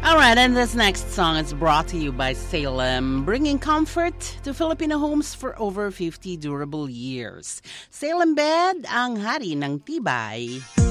All right, and this next song is brought to you by Salem, bringing comfort to Filipino homes for over 50 durable years. Salem Bed, ang hari ng tibay.